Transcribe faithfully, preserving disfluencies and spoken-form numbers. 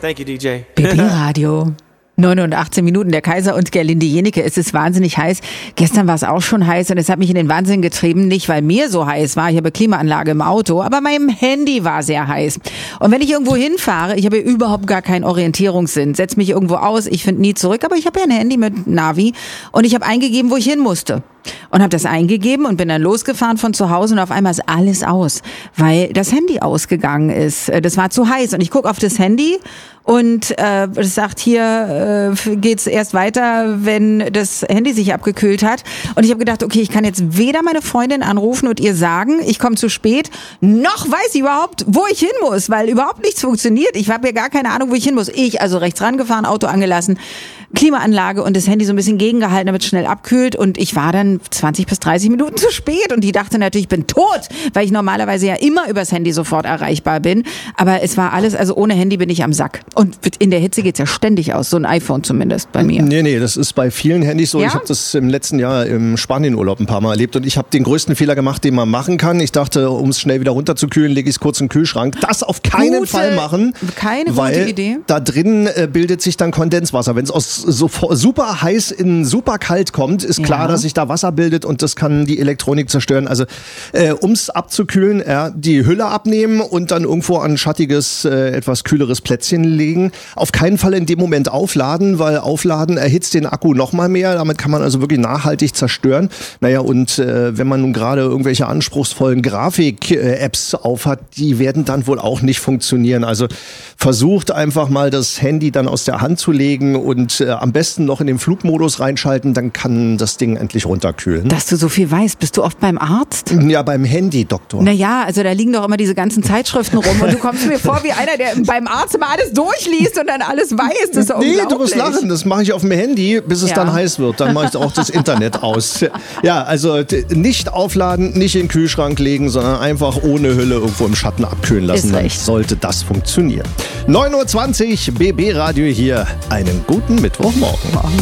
Thank you, D J. B B-Radio. neun und achtzehn Minuten, der Kaiser und Gerlinde Jenike. Es ist wahnsinnig heiß. Gestern war es auch schon heiß und es hat mich in den Wahnsinn getrieben. Nicht, weil mir so heiß war, ich habe Klimaanlage im Auto, aber meinem Handy war sehr heiß. Und wenn ich irgendwo hinfahre, ich habe überhaupt gar keinen Orientierungssinn, setze mich irgendwo aus, ich finde nie zurück, aber ich habe ja ein Handy mit Navi und ich habe eingegeben, wo ich hin musste. Und habe das eingegeben und bin dann losgefahren von zu Hause und auf einmal ist alles aus, weil das Handy ausgegangen ist. Das war zu heiß und ich gucke auf das Handy und äh, es sagt, hier äh, geht's erst weiter, wenn das Handy sich abgekühlt hat. Und ich habe gedacht, okay, ich kann jetzt weder meine Freundin anrufen und ihr sagen, ich komme zu spät, noch weiß ich überhaupt, wo ich hin muss, weil überhaupt nichts funktioniert. Ich habe ja gar keine Ahnung, wo ich hin muss. Ich also rechts rangefahren, Auto angelassen, Klimaanlage und das Handy so ein bisschen gegengehalten, damit es schnell abkühlt. Und ich war dann zwanzig bis dreißig Minuten zu spät und die dachte natürlich, ich bin tot, weil ich normalerweise ja immer übers Handy sofort erreichbar bin. Aber es war alles, also ohne Handy bin ich am Sack. Und in der Hitze geht's ja ständig aus, so ein iPhone zumindest bei mir. Nee, nee, das ist bei vielen Handys so. Ja? Ich habe das im letzten Jahr im Spanienurlaub ein paar Mal erlebt und ich habe den größten Fehler gemacht, den man machen kann. Ich dachte, um es schnell wieder runterzukühlen, lege ich es kurz in den Kühlschrank. Das auf keinen Gute, Fall machen, keine weil gute Idee. Da drin äh, bildet sich dann Kondenswasser. Wenn es aus so super heiß in super kalt kommt, ist klar, Ja. dass sich da Wasser bildet und das kann die Elektronik zerstören. Also äh, um es abzukühlen, ja, die Hülle abnehmen und dann irgendwo an ein schattiges, äh, etwas kühleres Plätzchen legen. Auf keinen Fall in dem Moment aufladen, weil Aufladen erhitzt den Akku noch mal mehr. Damit kann man also wirklich nachhaltig zerstören. Naja, und äh, wenn man nun gerade irgendwelche anspruchsvollen Grafik-Apps aufhat, die werden dann wohl auch nicht funktionieren. Also versucht einfach mal das Handy dann aus der Hand zu legen und äh, am besten noch in den Flugmodus reinschalten, dann kann das Ding endlich runterkühlen. Dass du so viel weißt, bist du oft beim Arzt? Ja, beim Handy, Doktor. Naja, also da liegen doch immer diese ganzen Zeitschriften rum und du kommst mir vor wie einer, der beim Arzt immer alles durchliest und dann alles weiß. Das ist doch Nee, unglaublich. du musst lachen. Das mache ich auf dem Handy, bis es Ja. dann heiß wird. Dann mache ich auch das Internet aus. Ja, also d- nicht aufladen, nicht in den Kühlschrank legen, sondern einfach ohne Hülle irgendwo im Schatten abkühlen lassen. Ist Dann recht. sollte das funktionieren. neun Uhr zwanzig, B B-Radio hier. Einen guten Mittwochmorgen.